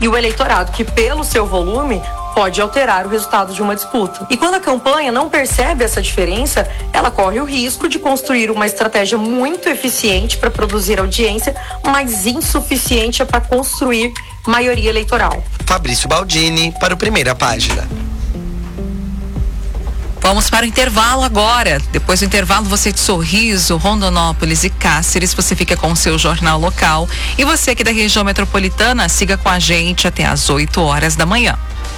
e o eleitorado, que pelo seu volume pode alterar o resultado de uma disputa. E quando a campanha não percebe essa diferença, ela corre o risco de construir uma estratégia muito eficiente para produzir audiência, mas insuficiente para construir maioria eleitoral. Fabrício Baldini para o Primeira Página. Vamos para o intervalo agora. Depois do intervalo, você de Sorriso, Rondonópolis e Cáceres, você fica com o seu jornal local. E você aqui da região metropolitana, siga com a gente até às 8 horas da manhã.